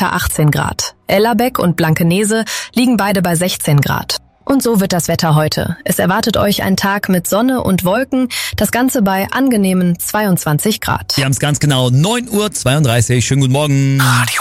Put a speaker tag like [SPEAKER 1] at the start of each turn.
[SPEAKER 1] Wetter 18 Grad. Ellerbeck und Blankenese liegen beide bei 16 Grad. Und so wird das Wetter heute. Es erwartet euch ein Tag mit Sonne und Wolken, das Ganze bei angenehmen 22 Grad.
[SPEAKER 2] Wir haben es ganz genau 9:32 Uhr. Schönen guten Morgen.
[SPEAKER 3] Radio